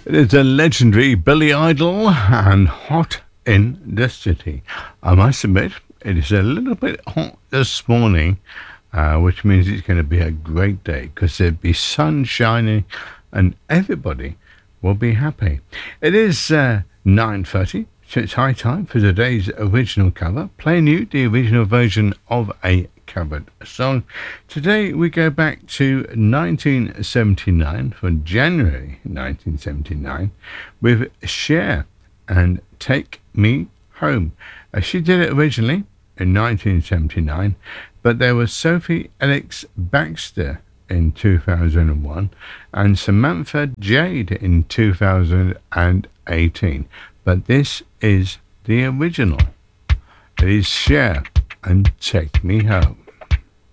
It is a legendary Billy Idol and Hot in the City. I must admit, it is a little bit hot this morning, which means it's going to be a great day because there'll be sun shining and everybody will be happy. It is 9:30, so it's high time for today's original cover. Playing you the original version of a covered song. Today we go back to 1979, from January 1979, with Cher and Take Me Home. She did it originally in 1979, but there was Sophie Ellis Bextor in 2001 and Samantha Jade in 2018. But this is the original. It is Cher and Take Me Home.